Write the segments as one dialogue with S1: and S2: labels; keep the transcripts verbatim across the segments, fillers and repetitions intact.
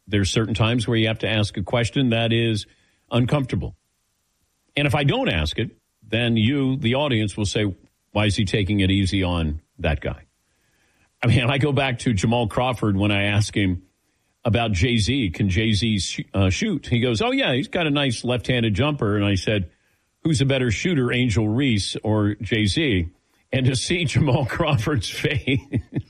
S1: there's certain times where you have to ask a question that is uncomfortable. And if I don't ask it, then you, the audience, will say, why is he taking it easy on that guy? I mean, I go back to Jamal Crawford when I ask him about Jay-Z. Can Jay-Z sh- uh, shoot? He goes, oh, yeah, he's got a nice left-handed jumper. And I said, who's a better shooter, Angel Reese or Jay-Z? And to see Jamal Crawford's face,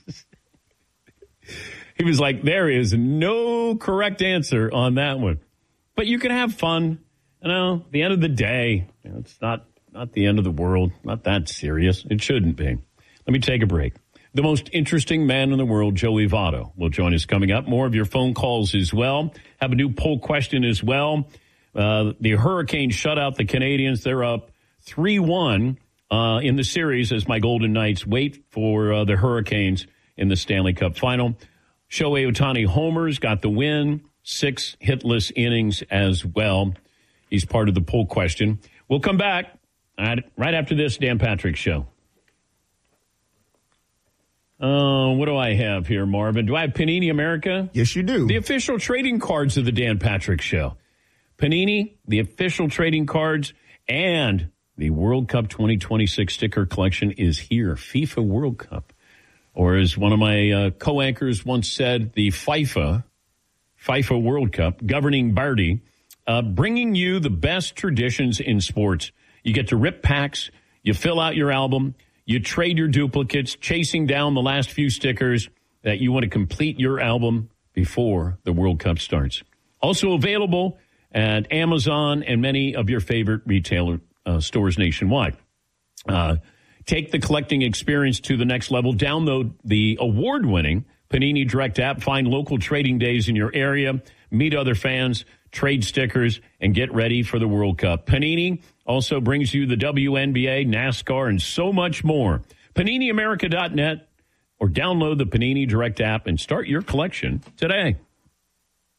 S1: he was like, there is no correct answer on that one. But you can have fun. You know, at the end of the day, you know, it's not, not the end of the world, not that serious. It shouldn't be. Let me take a break. The most interesting man in the world, Joey Votto, will join us coming up. More of your phone calls as well. Have a new poll question as well. Uh, the Hurricanes shut out the Canadians. They're up three one uh, in the series as my Golden Knights wait for uh, the Hurricanes in the Stanley Cup final. Shohei Ohtani homers, got the win, six hitless innings as well. He's part of the poll question. We'll come back right after this Dan Patrick Show. Uh, what do I have here, Marvin? Do I have Panini America?
S2: Yes, you do.
S1: The official trading cards of the Dan Patrick Show. Panini, the official trading cards, and the World Cup twenty twenty-six sticker collection is here. FIFA World Cup. Or as one of my uh, co-anchors once said, the FIFA, FIFA World Cup, governing Barty, uh, bringing you the best traditions in sports. You get to rip packs, you fill out your album, you trade your duplicates, chasing down the last few stickers that you want to complete your album before the World Cup starts. Also available at Amazon and many of your favorite retailer uh, stores nationwide. Uh, take the collecting experience to the next level. Download the award-winning Panini Direct app. Find local trading days in your area. Meet other fans, trade stickers, and get ready for the World Cup. Panini also brings you the W N B A, NASCAR, and so much more. Panini America dot net or download the Panini Direct app and start your collection today.